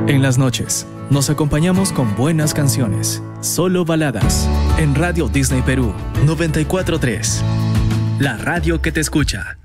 En las noches, nos acompañamos con buenas canciones, solo baladas, en Radio Disney Perú 94.3, la radio que te escucha.